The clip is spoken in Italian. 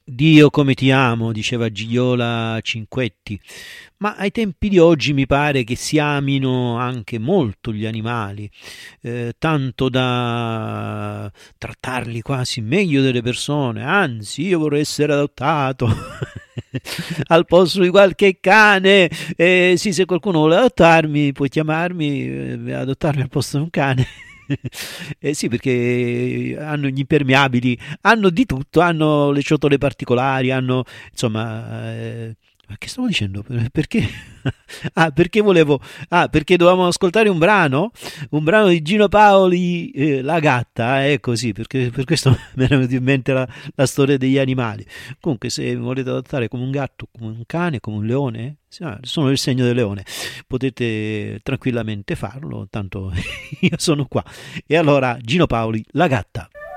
Dio come ti amo, diceva Gigiola Cinquetti, ma ai tempi di oggi mi pare che si amino anche molto gli animali, tanto da trattarli quasi meglio delle persone, anzi io vorrei essere adottato al posto di qualche cane, sì, se qualcuno vuole adottarmi puoi chiamarmi, adottarmi al posto di un cane. Sì, perché hanno gli impermeabili, hanno di tutto, hanno le ciotole particolari, hanno insomma. Ma che stavo dicendo? Perché? Ah, perché volevo. Ah, perché dovevamo ascoltare un brano di Gino Paoli, La gatta, così, perché per questo mi era venuto in mente la storia degli animali. Comunque, se volete adottare come un gatto, come un cane, come un leone, sono il segno del leone, potete tranquillamente farlo, tanto io sono qua. E allora, Gino Paoli, La gatta.